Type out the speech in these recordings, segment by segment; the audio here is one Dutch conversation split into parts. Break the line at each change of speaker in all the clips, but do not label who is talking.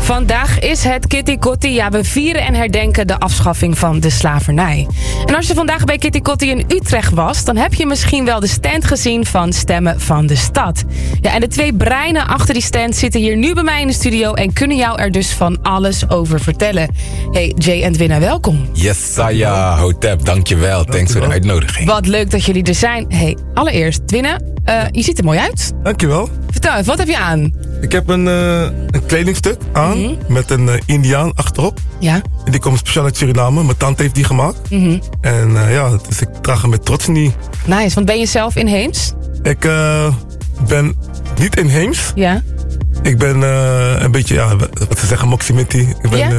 Vandaag is het Kitty Kotti. Ja, we vieren en herdenken de afschaffing van de slavernij. En als je vandaag bij Kitty Kotti in Utrecht was, dan heb je misschien wel de stand gezien van Stemmen van de Stad. Ja, en de twee breinen achter die stand zitten hier nu bij mij in de studio en kunnen jou er dus van alles over vertellen. Hey, Jay en Dwina, welkom.
Yes, Saya, Hotep, dankjewel. Thanks voor de uitnodiging.
Wat leuk dat jullie er zijn. Hey, allereerst, Dwina, je ziet er mooi uit.
Dankjewel.
Vertel even, wat heb je aan?
Ik heb een kledingstuk aan met een Indiaan achterop.
Ja.
En die komt speciaal uit Suriname. Mijn tante heeft die gemaakt. En dus ik draag hem met trots niet.
Nice, want ben je zelf inheems?
Ik ben niet inheems.
Ja.
Ik ben een beetje, wat ze zeggen, Moximiti. Ik ben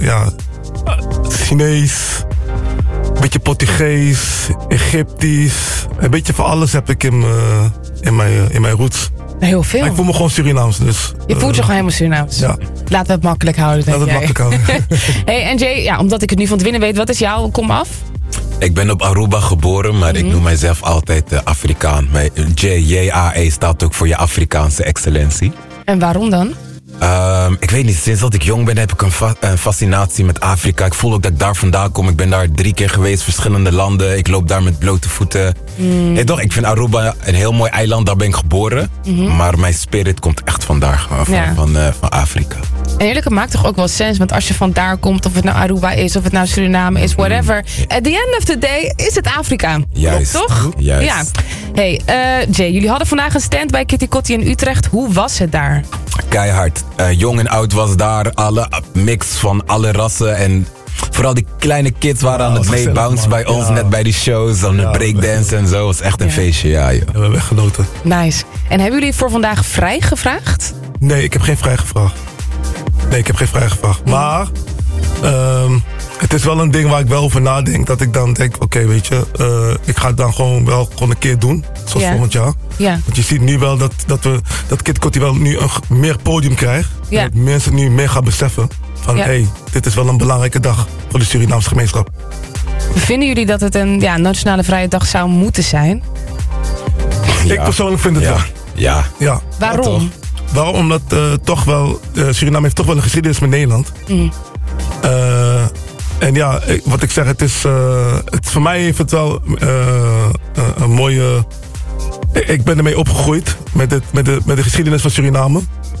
Chinees, een beetje Portugees, Egyptisch. Een beetje van alles heb ik in mijn roots.
Heel veel.
Maar ik voel me gewoon Surinaams. Dus,
je voelt je gewoon helemaal Surinaams.
Ja.
Laten we het makkelijk houden, denk
Laten we het makkelijk houden.
Hey, en Jay, omdat ik het nu van Dwina weet, wat is jouw komaf?
Ik ben op Aruba geboren, maar ik noem mijzelf altijd Afrikaan. Mijn J-A-E staat ook voor je Afrikaanse excellentie.
En waarom dan?
Ik weet niet, sinds dat ik jong ben heb ik een fascinatie met Afrika. Ik voel ook dat ik daar vandaan kom. Ik ben daar 3 keer geweest, verschillende landen. Ik loop daar met blote voeten. Hey, toch, ik vind Aruba een heel mooi eiland, daar ben ik geboren. Maar mijn spirit komt echt vandaar, van Afrika.
En eerlijk, het maakt toch ook wel sens, want als je vandaar komt, of het nou Aruba is, of het nou Suriname is, whatever. At the end of the day is het Afrika.
Juist.
Toch?
Juist.
Ja. Hey, Jay, jullie hadden vandaag een stand bij Kitty Kotti in Utrecht. Hoe was het daar?
Keihard. Jong en oud was daar. Alle mix van alle rassen. En vooral die kleine kids waren aan het meebouncen bij ons. Net bij die shows. Aan het breakdance en zo. Het was echt een feestje. Ja, joh.
We hebben weggenoten.
Nice. En hebben jullie voor vandaag vrij gevraagd?
Nee, ik heb geen vrij gevraagd. Maar het is wel een ding waar ik wel over nadenk. Dat ik dan denk, oké, weet je, ik ga het dan gewoon een keer doen. Zoals volgend jaar.
Ja.
Want je ziet nu wel dat Kitty Kotti wel nu een meer podium krijgt.
Ja.
Dat mensen nu meer gaan beseffen. Van hey, dit is wel een belangrijke dag voor de Surinaamse gemeenschap.
Vinden jullie dat het een nationale vrije dag zou moeten zijn?
Ja. Ik persoonlijk vind het wel.
Ja.
Waarom?
Ja,
waarom? Omdat toch wel, Suriname heeft toch wel een geschiedenis met Nederland. En ja, wat ik zeg, voor mij heeft het wel een mooie... Ik ben ermee opgegroeid met de geschiedenis van Suriname.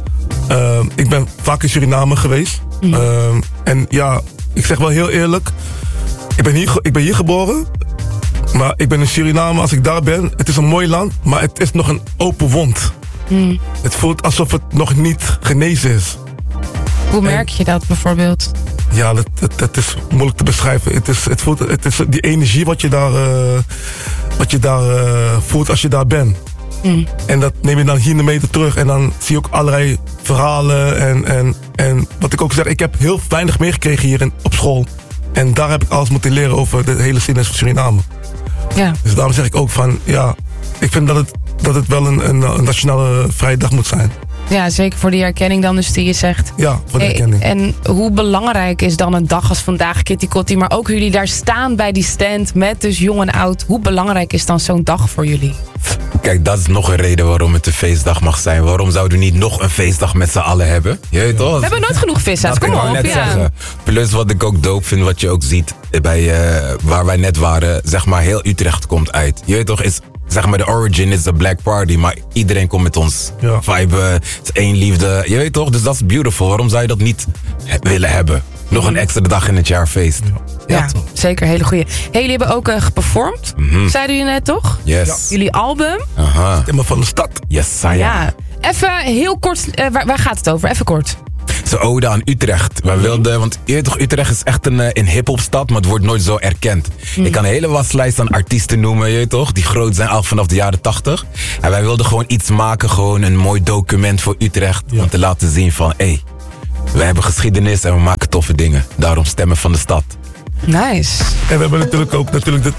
Ik ben vaak in Suriname geweest. En ja, ik zeg wel heel eerlijk, ik ben hier geboren. Maar ik ben in Suriname, als ik daar ben, het is een mooi land, maar het is nog een open wond. Het voelt alsof het nog niet genezen is.
Hoe merk je dat bijvoorbeeld?
Ja, dat is moeilijk te beschrijven. Het is die energie wat je daar voelt als je daar bent. En dat neem je dan hier mee terug. En dan zie je ook allerlei verhalen. En wat ik ook zeg, ik heb heel weinig meegekregen hier op school. En daar heb ik alles moeten leren over de hele geschiedenis van Suriname.
Ja.
Dus daarom zeg ik ook van, ik vind dat het wel een nationale vrije dag moet zijn.
Ja, zeker voor die herkenning dan dus die je zegt.
Ja, voor de herkenning.
En hoe belangrijk is dan een dag als vandaag Kitty Kotti, maar ook jullie daar staan bij die stand met dus jong en oud. Hoe belangrijk is dan zo'n dag voor jullie?
Kijk, dat is nog een reden waarom het een feestdag mag zijn. Waarom zouden we niet nog een feestdag met z'n allen hebben? Je weet toch?
We hebben nooit genoeg vissa's, kom op.
Net zeggen. Plus wat ik ook dope vind, wat je ook ziet bij waar wij net waren, zeg maar heel Utrecht komt uit. Je weet toch, zeg maar de origin is de Black Party, maar iedereen komt met ons vibe, het is één liefde. Je weet toch, dus dat is beautiful. Waarom zou je dat niet willen hebben? Nog een extra dag in het jaar feest.
Ja, zeker, hele goeie. Hey, jullie hebben ook geperformd, zeiden jullie net toch?
Yes.
Ja. Jullie album.
Stemmen van de Stad.
Yes, Saya.
Ja. Even heel kort, waar gaat het over? Even kort.
Het is een ode aan Utrecht. Wij wilden, want je weet toch, Utrecht is echt een hip-hopstad, maar het wordt nooit zo erkend. Ik kan een hele waslijst aan artiesten noemen, je weet toch, die groot zijn al vanaf de jaren 80. En wij wilden gewoon iets maken, gewoon een mooi document voor Utrecht, om te laten zien van, we hebben geschiedenis en we maken toffe dingen. Daarom Stemmen van de Stad.
Nice.
En we hebben natuurlijk ook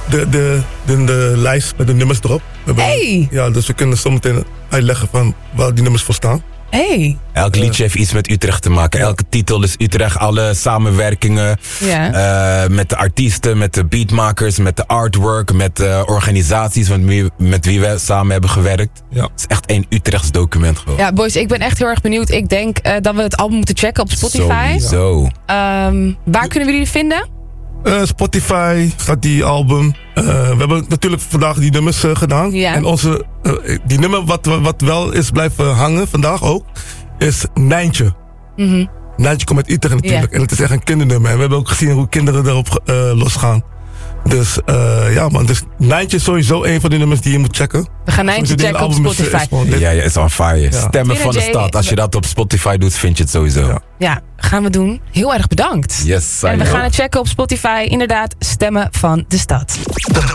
de lijst met de nummers erop. Ja, dus we kunnen zometeen uitleggen van waar die nummers voor staan.
Hey.
Elk liedje heeft iets met Utrecht te maken. Elke titel is Utrecht. Alle samenwerkingen met de artiesten, met de beatmakers, met de artwork, met de organisaties met wie we samen hebben gewerkt. Ja. Het is echt één Utrechts document gewoon.
Ja, boys, ik ben echt heel erg benieuwd. Ik denk dat we het album moeten checken op Spotify.
Sowieso.
Waar kunnen we jullie vinden?
Spotify staat die album. We hebben natuurlijk vandaag die nummers gedaan. Ja. En die nummer wat wel is blijven hangen vandaag ook, is Nijntje. Mm-hmm. Nijntje komt uit Utrecht natuurlijk. En het is echt een kindernummer. En we hebben ook gezien hoe kinderen daarop losgaan. Dus dus Nijntje is sowieso een van die nummers die je moet checken.
We gaan Nijntje checken op Spotify.
Ja, is on fire. Ja. Stemmen van de stad. Als je dat op Spotify doet, vind je het sowieso.
Ja, gaan we doen. Heel erg bedankt.
Yes,
en we gaan het checken op Spotify. Inderdaad, Stemmen van de stad.